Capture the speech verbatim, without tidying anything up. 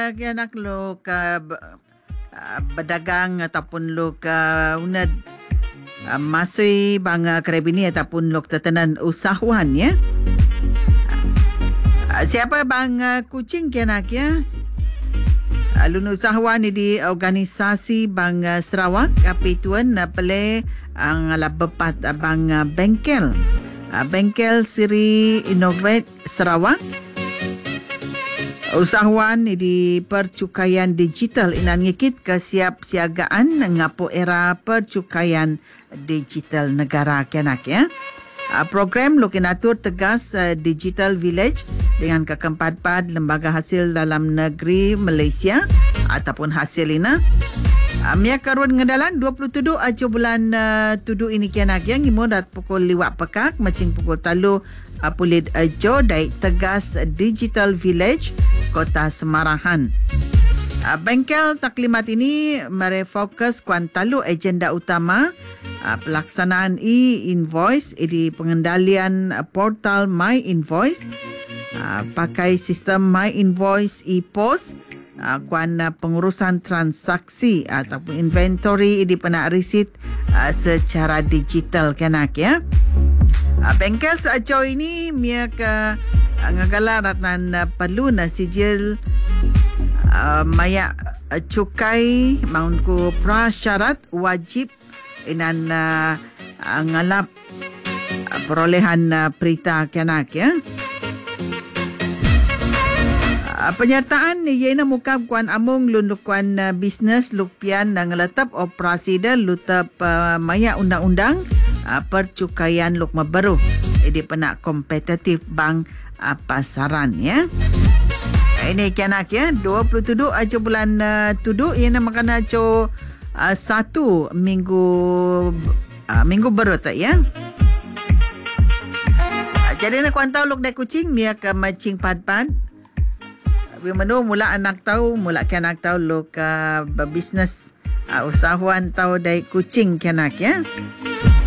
uh, kianak lo ka uh, berdagang ataupun lo ka unad uh, masih bang uh, kerabini ataupun lo tetenan usahawan ya. Uh, siapa bang uh, kucing kianak ya? Alun usahawan di organisasi bang uh, Sarawak api tuan uh, pele ang uh, bepat uh, bang uh, bengkel. Uh, bengkel Siri Innovate Sarawak. Usahawan di percukaian digital inan ngikit kesiapsiagaan ngapo era percukaian digital negara kianak ya. Uh, program lukin atur tegas uh, Digital Village dengan keempat-empat lembaga hasil dalam negeri Malaysia ataupun hasil ini. Uh, Mia karun ngedalan dua puluh tujuh aja bulan uh, tujuh ini kianak yang imun rat pukul liwat pekak macing pukul talu uh, pulit ajo dai tegas Digital Village Kota Semarahan. Uh, bengkel taklimat ini merefokus kuan talu agenda utama uh, pelaksanaan e-invoice di pengendalian uh, portal My Invoice uh, pakai sistem My Invoice e-post uh, kuan uh, pengurusan transaksi ataupun inventory di penak risit uh, secara digital kanak ya. Uh, bengkel sejauh ini mia ke uh, ngagala ratnan uh, perlu na sijil Uh, maya uh, cukai maunku prasyarat wajib inan uh, uh, ngalap uh, perolehan uh, perita kanak ya. Uh, penyertaan iana mukab kuan amung lunduk kuan uh, bisnes lukpian dan ngeletap operasi dan lutap uh, maya undang-undang uh, percukaian lukma baru jadi penak kompetitif bang uh, pasaran ya. Ini kianak ya, dua puluh tujuh aja bulan uh, tujuh ia nak makan aja uh, satu minggu uh, minggu baru tak ya. Uh, jadi nak kuan tahu luk dai kucing mia ke macing pan-pan. Bi menu mula anak tahu, mula kianak tahu luk uh, bisnes uh, usahawan tahu dai kucing kianak ya.